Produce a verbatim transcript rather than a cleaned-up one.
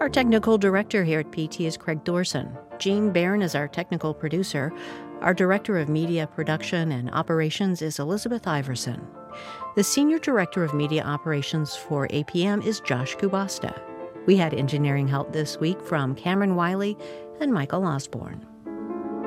Our technical director here at P T is Craig Dorson. Jean Barron is our technical producer. Our director of media production and operations is Elizabeth Iverson. The senior director of media operations for A P M is Josh Kubasta. We had engineering help this week from Cameron Wiley and Michael Osborne.